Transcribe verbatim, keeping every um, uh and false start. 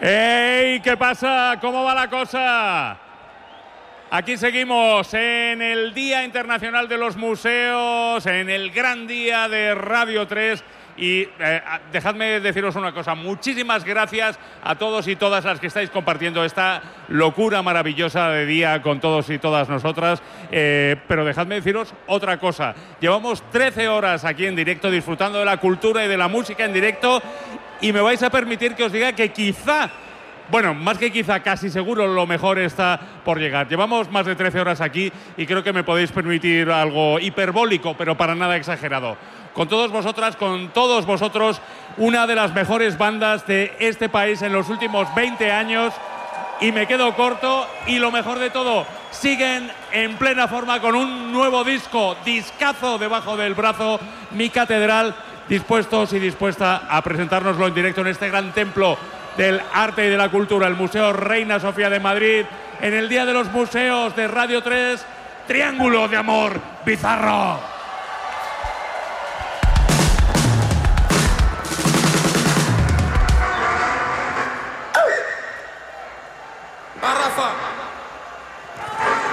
¡Ey! ¿Qué pasa? ¿Cómo va la cosa? Aquí seguimos en el Día Internacional de los Museos, en el gran día de Radio tres. Y eh, dejadme deciros una cosa, muchísimas gracias a todos y todas las que estáis compartiendo esta locura maravillosa de día con todos y todas nosotras, eh, pero dejadme deciros otra cosa. Llevamos trece horas aquí en directo disfrutando de la cultura y de la música en directo, y me vais a permitir que os diga que quizá, bueno, más que quizá, casi seguro lo mejor está por llegar. Llevamos más de trece horas aquí y creo que me podéis permitir algo hiperbólico, pero para nada exagerado. Con todos vosotras, con todos vosotros, una de las mejores bandas de este país en los últimos veinte años, y me quedo corto, y lo mejor de todo, siguen en plena forma con un nuevo disco, discazo debajo del brazo, Mi Catedral, dispuestos y dispuesta a presentárnoslo en directo en este gran templo del arte y de la cultura, el Museo Reina Sofía de Madrid, en el Día de los Museos de Radio tres, Triángulo de Amor Bizarro.